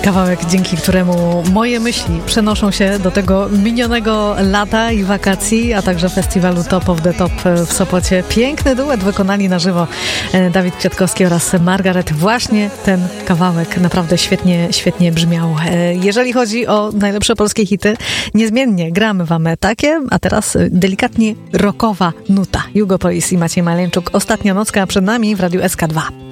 Kawałek, dzięki któremu moje myśli przenoszą się do tego minionego lata i wakacji, a także festiwalu Top of the Top w Sopocie. Piękny duet wykonali na żywo Dawid Kwiatkowski oraz Margaret. Właśnie ten kawałek naprawdę świetnie brzmiał. Jeżeli chodzi o najlepsze polskie hity, niezmiennie gramy wam takie, a teraz delikatnie rockowa nuta. Jugopolis i Maciej Maleńczuk. Ostatnia nocka przed nami w Radiu SK2.